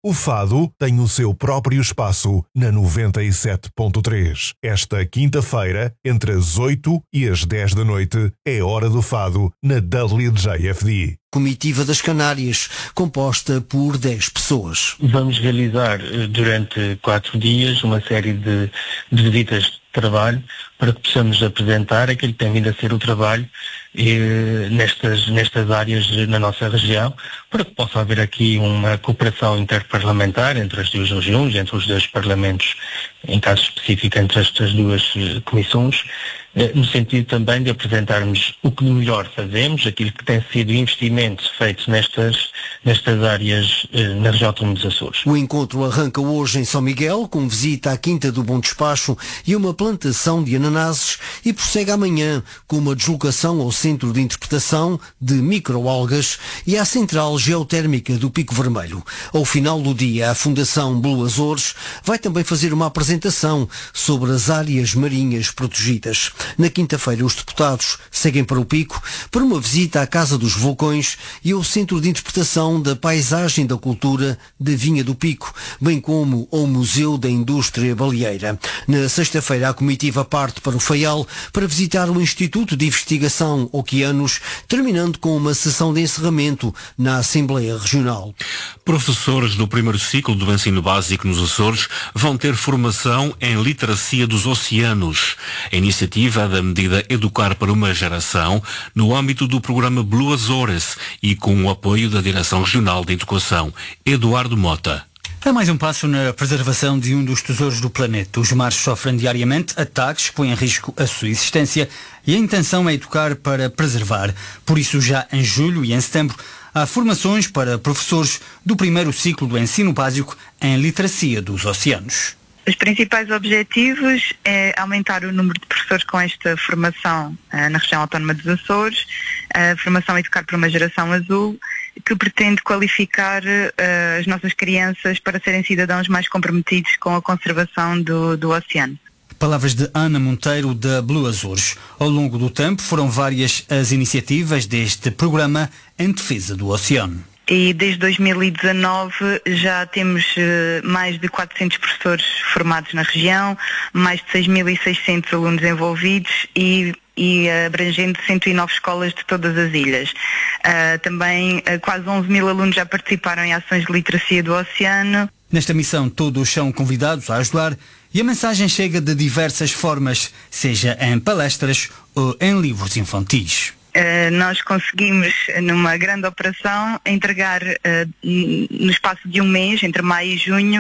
O fado tem o seu próprio espaço na 97.3. Esta quinta-feira, entre as 8 e as 10 da noite, é hora do fado na WJFD. Comitiva das Canárias, composta por 10 pessoas. Vamos realizar durante 4 dias uma série de visitas de trabalho para que possamos apresentar aquilo que tem vindo a ser o trabalho nestas áreas na nossa região, para que possa haver aqui uma cooperação interparlamentar entre as duas regiões, entre os dois parlamentos, em caso específico entre estas duas comissões, no sentido também de apresentarmos o que melhor fazemos, aquilo que tem sido investimento feito nestas áreas na região autónoma dos Açores. O encontro arranca hoje em São Miguel, com visita à Quinta do Bom Despacho e uma plantação de ananases, e prossegue amanhã com uma deslocação ao Centro de Interpretação de Microalgas e à Central Geotérmica do Pico Vermelho. Ao final do dia, a Fundação Blue Açores vai também fazer uma apresentação sobre as áreas marinhas protegidas. Na quinta-feira, os deputados seguem para o Pico para uma visita à Casa dos Vulcões e ao Centro de Interpretação da Paisagem e da Cultura da Vinha do Pico, bem como ao Museu da Indústria Baleeira. Na sexta-feira, a comitiva parte para o Faial para visitar o Instituto de Investigação Oceanos, terminando com uma sessão de encerramento na Assembleia Regional. Professores do primeiro ciclo do ensino básico nos Açores vão ter formação em literacia dos oceanos. A iniciativa da medida Educar para uma Geração, no âmbito do programa Blue Açores e com o apoio da Direção Regional de Educação. Eduardo Mota. É mais um passo na preservação de um dos tesouros do planeta. Os mares sofrem diariamente ataques que põem em risco a sua existência e a intenção é educar para preservar. Por isso, já em julho e em setembro, há formações para professores do primeiro ciclo do ensino básico em literacia dos oceanos. Os principais objetivos é aumentar o número de professores com esta formação na região autónoma dos Açores, a formação Educar para uma Geração Azul, que pretende qualificar as nossas crianças para serem cidadãos mais comprometidos com a conservação do oceano. Palavras de Ana Monteiro, da Blue Açores. Ao longo do tempo foram várias as iniciativas deste programa em defesa do oceano. E desde 2019 já temos mais de 400 professores formados na região, mais de 6.600 alunos envolvidos e abrangendo 109 escolas de todas as ilhas. Também quase 11.000 alunos já participaram em ações de literacia do oceano. Nesta missão todos são convidados a ajudar e a mensagem chega de diversas formas, seja em palestras ou em livros infantis. Nós conseguimos, numa grande operação, entregar no espaço de um mês, entre maio e junho,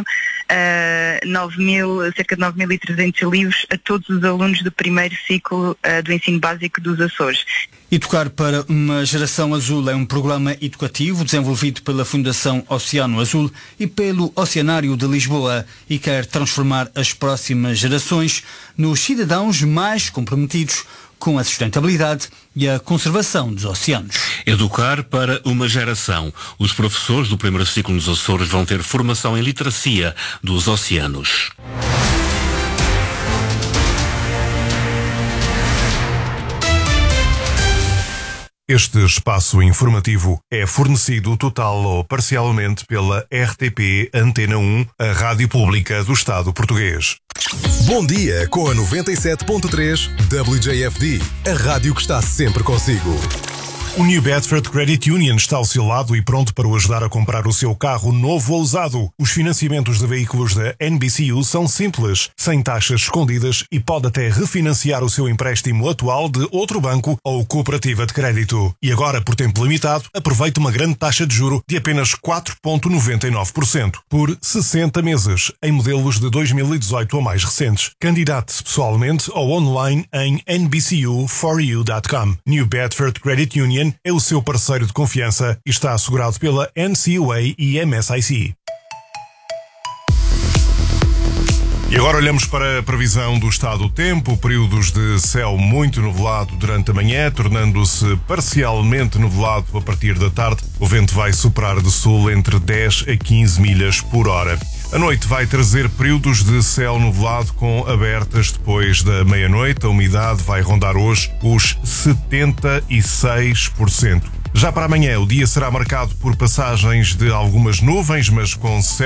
cerca de 9.300 livros a todos os alunos do primeiro ciclo do ensino básico dos Açores. Educar para uma Geração Azul é um programa educativo desenvolvido pela Fundação Oceano Azul e pelo Oceanário de Lisboa e quer transformar as próximas gerações nos cidadãos mais comprometidos com a sustentabilidade e a conservação dos oceanos. Educar para uma Geração. Os professores do primeiro ciclo nos Açores vão ter formação em literacia dos oceanos. Este espaço informativo é fornecido total ou parcialmente pela RTP Antena 1, a rádio pública do Estado português. Bom dia com a 97.3 WJFD, a rádio que está sempre consigo. O New Bedford Credit Union está ao seu lado e pronto para o ajudar a comprar o seu carro novo ou usado. Os financiamentos de veículos da NBCU são simples, sem taxas escondidas e pode até refinanciar o seu empréstimo atual de outro banco ou cooperativa de crédito. E agora, por tempo limitado, aproveite uma grande taxa de juro de apenas 4,99% por 60 meses, em modelos de 2018 ou mais recentes. Candidate-se pessoalmente ou online em nbcu4u.com. New Bedford Credit Union é o seu parceiro de confiança e está assegurado pela NCUA e MSIC. E agora olhamos para a previsão do estado do tempo, períodos de céu muito nublado durante a manhã, tornando-se parcialmente nublado a partir da tarde. O vento vai soprar de sul entre 10 a 15 milhas por hora. A noite vai trazer períodos de céu nublado com abertas depois da meia-noite. A umidade vai rondar hoje os 76%. Já para amanhã, o dia será marcado por passagens de algumas nuvens, mas com